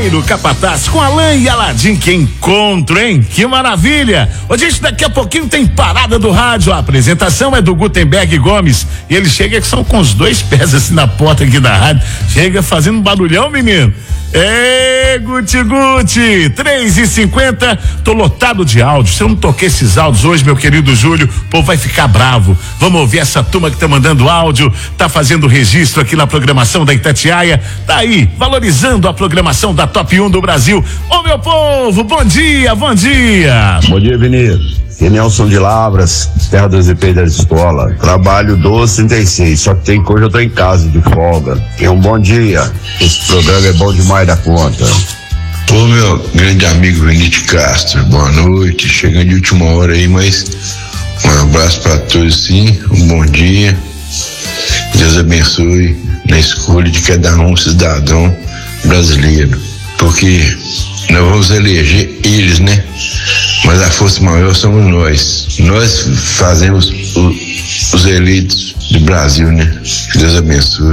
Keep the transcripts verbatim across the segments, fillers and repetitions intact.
Ribeiro Capataz com Alain e Aladim, que encontro, hein? Que maravilha! Ô, gente, daqui a pouquinho tem Parada do Rádio. A apresentação é do Gutenberg Gomes e ele chega que são com os dois pés assim na porta aqui da rádio, chega fazendo um barulhão, menino. Ê, Guti Guti, três e cinquenta, tô lotado de áudio. Se eu não toquei esses áudios hoje, meu querido Júlio, o povo vai ficar bravo. Vamos ouvir essa turma que tá mandando áudio, tá fazendo registro aqui na programação da Itatiaia, tá aí, valorizando a programação da Top um do Brasil. Ô, meu povo, bom dia, bom dia. Bom dia, Vinícius. E Nelson de Lavras, terra do Zepei da escola. Trabalho doze trinta e seis, só que tem coisa, eu tô em casa de folga. Tenha um bom dia. Esse programa é bom demais da conta. Ô, meu grande amigo Vinícius Castro, boa noite. Chegando de última hora aí, mas um abraço pra todos, sim. Um bom dia. Deus abençoe na escolha de cada um cidadão brasileiro. Porque nós vamos eleger eles, né? Mas a força maior somos nós. Nós fazemos o, os eleitos do Brasil, né? Que Deus abençoe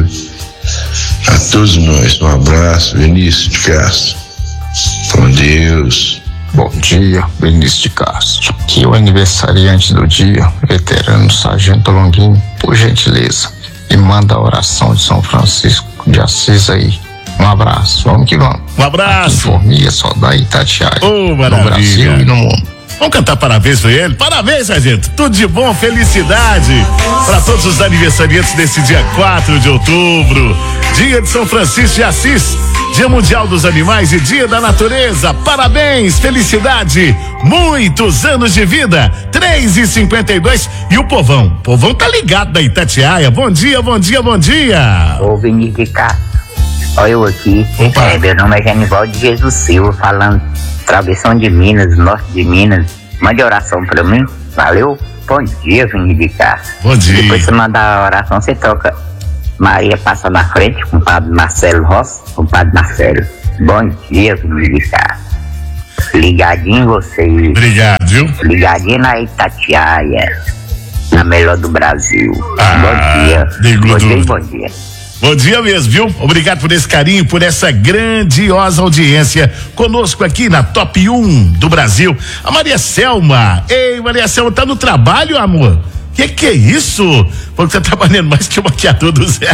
a todos nós. Um abraço, Vinícius de Castro. Com Deus. Bom dia, Vinícius de Castro. Aqui é o aniversariante do dia, veterano Sargento Longuinho. Por gentileza, me manda a oração de São Francisco de Assis aí. Um abraço, vamos que vamos. Um abraço. Formiga, só da Itatiaia. Oh, no Brasil e no mundo. Vamos cantar parabéns pra ele? Parabéns, sargento. Tudo de bom, felicidade para todos os aniversariantes desse dia quatro de outubro. Dia de São Francisco de Assis, Dia Mundial dos Animais e Dia da Natureza. Parabéns, felicidade, muitos anos de vida. três e cinquenta e dois. E o povão? O povão tá ligado da Itatiaia. Bom dia, bom dia, bom dia. Ô, Vinícius de Castro. Olha eu aqui. Opa. É, meu nome é Genivaldo de Jesus Silva, falando travessão de Minas, norte de Minas. Mande oração pra mim. Valeu. Bom dia, Vinícius de Castro. Bom dia. Depois você mandar a oração, você toca Maria Passa na Frente, com o padre Marcelo Rossi, com o padre Marcelo. Bom dia, Vinícius de Castro. Ligadinho em vocês. Obrigado, viu? Ligadinho na Itatiaia, na melhor do Brasil. Ah, bom dia. Bom dia, bom dia. Bom dia mesmo, viu? Obrigado por esse carinho, por essa grandiosa audiência conosco aqui na Top um do Brasil. A Maria Selma. Ei, Maria Selma, tá no trabalho, amor? Que que é isso? Porque você tá trabalhando mais que o maquiador do Zé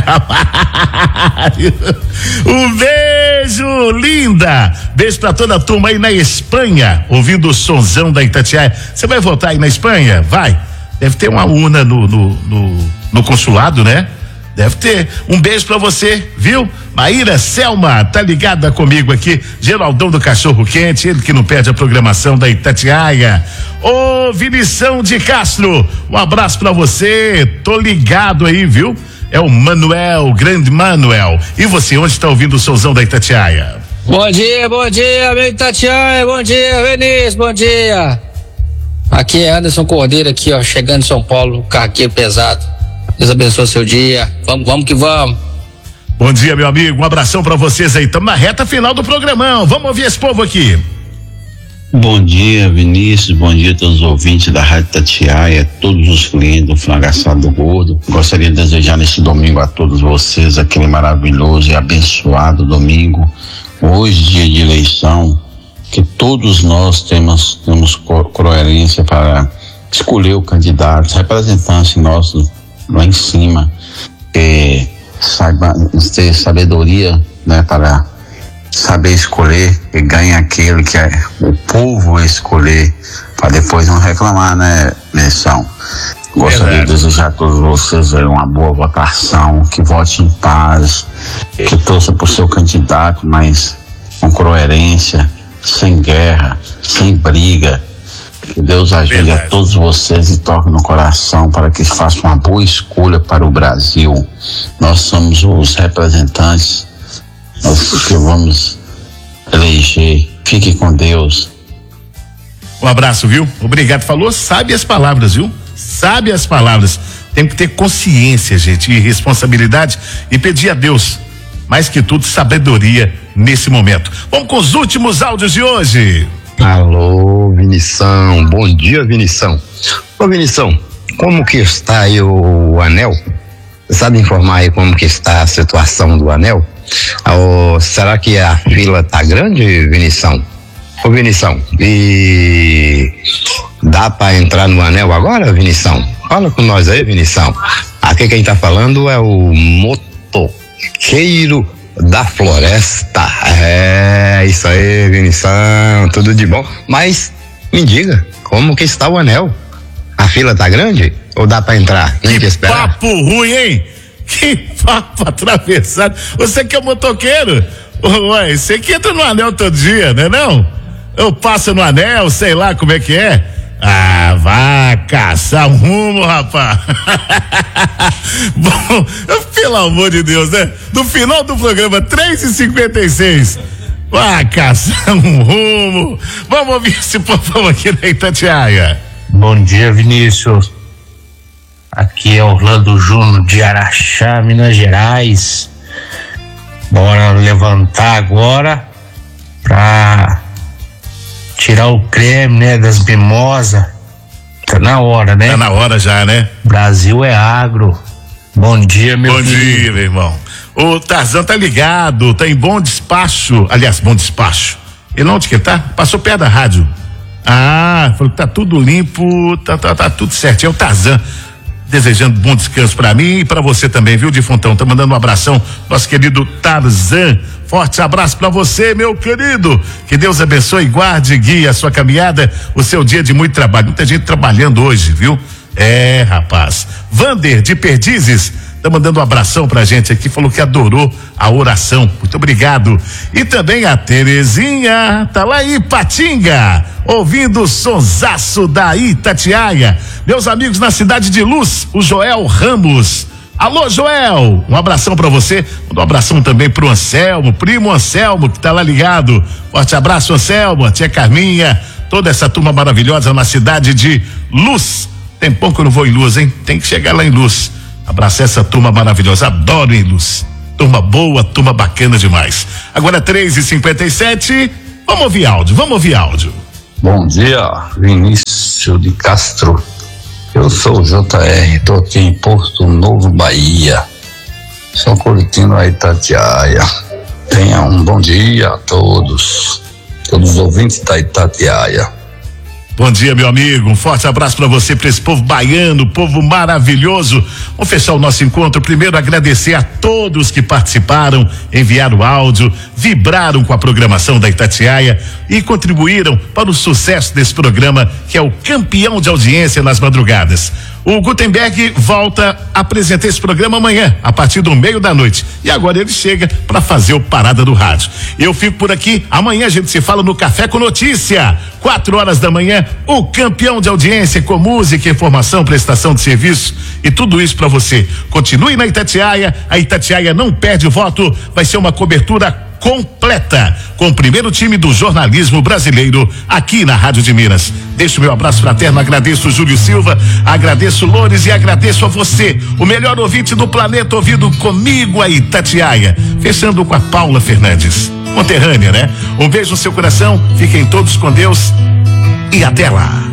Ramalho. Um beijo, linda. Beijo pra toda a turma aí na Espanha, ouvindo o sonzão da Itatiaia. Você vai voltar aí na Espanha? Vai. Deve ter uma urna no, no, no, no consulado, né? Deve ter. Um beijo pra você, viu? Maíra Selma, tá ligada comigo aqui. Geraldão do Cachorro Quente, ele que não perde a programação da Itatiaia. Ô, Vinição de Castro, um abraço pra você. Tô ligado aí, viu? É o Manuel, o grande Manuel. E você, onde tá ouvindo o somzão da Itatiaia? Bom dia, bom dia, meu Itatiaia. Bom dia, Vinícius, bom dia. Aqui é Anderson Cordeiro, aqui, ó, chegando em São Paulo, cargueiro pesado. Deus abençoe seu dia. Vamos, vamos que vamos. Bom dia, meu amigo. Um abração pra vocês aí. Estamos na reta final do programão. Vamos ouvir esse povo aqui. Bom dia, Vinícius. Bom dia a todos os ouvintes da Rádio Itatiaia, todos os clientes do Frango Assado do Gordo. Gostaria de desejar neste domingo a todos vocês aquele maravilhoso e abençoado domingo. Hoje, dia de eleição, que todos nós temos, temos co- coerência para escolher o candidato, representante nosso lá em cima, que saiba ter sabedoria, né, para saber escolher e ganha aquele que é o povo escolher, para depois não reclamar, né, eleição. Gostaria de desejar a todos vocês aí uma boa votação, que vote em paz, que torça por seu candidato, mas com coerência, sem guerra, sem briga. Que Deus ajude Verdade. a todos vocês e toque no coração para que façam uma boa escolha para o Brasil. Nós somos os representantes, nós que vamos eleger. Fique com Deus. Um abraço, viu? Obrigado. Falou, sabe as palavras, viu? Sabe as palavras. Tem que ter consciência, gente, e responsabilidade e pedir a Deus, mais que tudo, sabedoria nesse momento. Vamos com os últimos áudios de hoje. Alô, Vinição, bom dia, Vinição. Ô, Vinição, como que está aí o, o anel? Você sabe informar aí como que está a situação do anel? Oh, será que a fila tá grande, Vinição? Ô, Vinição, e dá pra entrar no anel agora, Vinição? Fala com nós aí, Vinição. Aqui quem tá falando é o motoqueiro da floresta. É, isso aí, Vinição, tudo de bom. Mas, me diga, como que está o anel? A fila tá grande? Ou dá pra entrar? Nem que esperar. Papo ruim, hein? Que papo atravessado. Você que é motoqueiro? Ué, você que entra no anel todo dia, né não? Eu passo no anel, sei lá como é que é. Ah, vá caçar um rumo, rapaz. Bom, pelo amor de Deus, né? No final do programa, três e cinquenta e seis. Vá caçar um rumo. Vamos ouvir esse povão aqui na Itatiaia. Bom dia, Vinícius. Aqui é Orlando Júnior de Araxá, Minas Gerais. Bora levantar agora pra tirar o creme, né, das mimosas. Tá na hora, né? Tá na hora já, né? Brasil é agro. Bom dia, meu Bom filho. dia, meu irmão. O Tarzan tá ligado, tá em bom despacho. Aliás, bom despacho. Ele onde que tá? Passou perto da rádio. Ah, falou que tá tudo limpo, tá, tá, tá tudo certo. É o Tarzan. Desejando bom descanso pra mim e pra você também, viu, Difuntão? Tá mandando um abração, nosso querido Tarzan. Forte abraço pra você, meu querido. Que Deus abençoe, guarde e guie a sua caminhada, o seu dia de muito trabalho. Muita gente trabalhando hoje, viu? É, rapaz. Vander de Perdizes tá mandando um abração pra gente aqui, falou que adorou a oração. Muito obrigado. E também a Terezinha, tá lá em Ipatinga, ouvindo o sonsaço da Itatiaia. Meus amigos na cidade de Luz, o Joel Ramos. Alô, Joel, um abração pra você. Um abração também pro Anselmo, primo Anselmo, que tá lá ligado. Forte abraço, Anselmo, a tia Carminha, toda essa turma maravilhosa na cidade de Luz. Tem pouco que eu não vou em Luz, hein? Tem que chegar lá em Luz. Abraçar essa turma maravilhosa, adoro em Luz. Turma boa, turma bacana demais. Agora três e cinquenta e sete, vamos ouvir áudio, vamos ouvir áudio. Bom dia, Vinícius de Castro. Eu sou o J R, tô aqui em Porto Novo, Bahia. Sou curtindo a Itatiaia. Tenha um bom dia a todos, todos os ouvintes da Itatiaia. Bom dia, meu amigo, um forte abraço para você, para esse povo baiano, povo maravilhoso. Vamos fechar o nosso encontro, primeiro agradecer a todos que participaram, enviaram áudio, vibraram com a programação da Itatiaia e contribuíram para o sucesso desse programa, que é o campeão de audiência nas madrugadas. O Gutenberg volta a apresentar esse programa amanhã, a partir do meio da noite. E agora ele chega para fazer o Parada do Rádio. Eu fico por aqui, amanhã a gente se fala no Café com Notícia. Quatro horas da manhã, o campeão de audiência com música, informação, prestação de serviço e tudo isso para você. Continue na Itatiaia, a Itatiaia não perde voto, vai ser uma cobertura completa com o primeiro time do jornalismo brasileiro aqui na Rádio de Minas. Deixo meu abraço fraterno, agradeço o Júlio Silva, agradeço Loures e agradeço a você, o melhor ouvinte do planeta, ouvindo comigo a Itatiaia, fechando com a Paula Fernandes, conterrânea, né? Um beijo no seu coração, fiquem todos com Deus e até lá.